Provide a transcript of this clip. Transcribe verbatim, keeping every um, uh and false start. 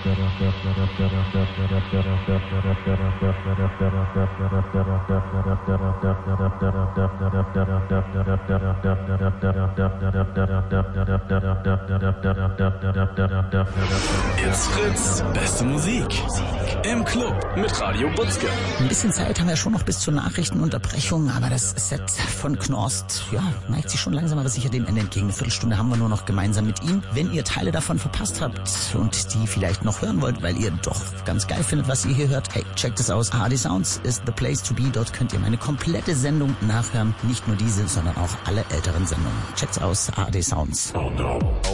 It's Fritz, beste Musik. Im Club mit Radio Butzke. Ein bisschen Zeit haben wir schon noch bis zur Nachrichtenunterbrechung, aber das Set von Knorst, ja, neigt sich schon langsam aber sicher dem Ende entgegen. Eine Viertelstunde haben wir nur noch gemeinsam mit ihm. Wenn ihr Teile davon verpasst habt und die vielleicht noch hören wollt, weil ihr doch ganz geil findet, was ihr hier hört, hey, checkt es aus. A R D Sounds is the place to be. Dort könnt ihr meine komplette Sendung nachhören. Nicht nur diese, sondern auch alle älteren Sendungen. Checkt's aus, A R D Sounds. Oh no.